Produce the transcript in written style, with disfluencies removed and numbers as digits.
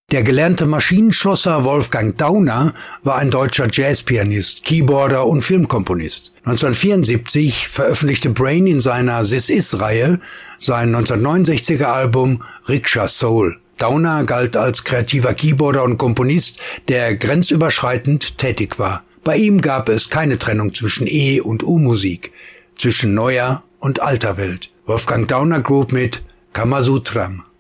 Der gelernte Maschinenschlosser Wolfgang Dauner war ein deutscher Jazzpianist, Keyboarder und Filmkomponist. 1974 veröffentlichte Brain in seiner This Is-Reihe sein 1969er Album Rickshaw Soul. Dauner galt als kreativer Keyboarder und Komponist, der grenzüberschreitend tätig war. Bei ihm gab es keine Trennung zwischen E- und U-Musik, zwischen neuer und alter Welt. Wolfgang Dauner Group mit Kamasutram.